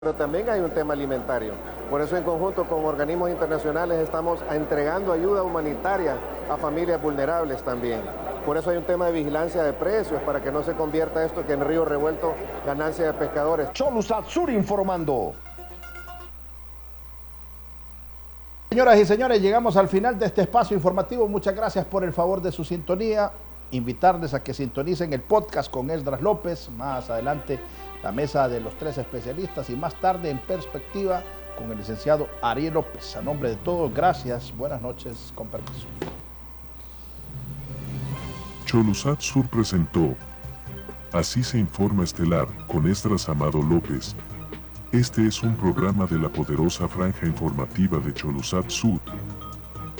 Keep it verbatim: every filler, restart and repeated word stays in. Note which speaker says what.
Speaker 1: pero también hay un tema alimentario. Por eso en conjunto con organismos internacionales estamos entregando ayuda humanitaria a familias vulnerables también. Por eso hay un tema de vigilancia de precios para que no se convierta esto que en río revuelto ganancia de pescadores.
Speaker 2: Cholusat Sur informando. Señoras y señores, llegamos al final de este espacio informativo. Muchas gracias por el favor de su sintonía. Invitarles a que sintonicen el podcast con Esdras López. Más adelante la mesa de los tres especialistas y más tarde en perspectiva con el licenciado Ariel López. A nombre de todos, gracias. Buenas noches. Con permiso.
Speaker 3: Cholusat Sur presentó Así se informa estelar con Esdras Amado López. Este es un programa de la poderosa franja informativa de Cholusat Sur.